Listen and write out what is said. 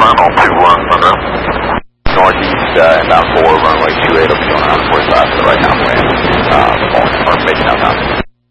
final 21 Monroe. Northeast, inbound 4, runway 28, up to 145 right now.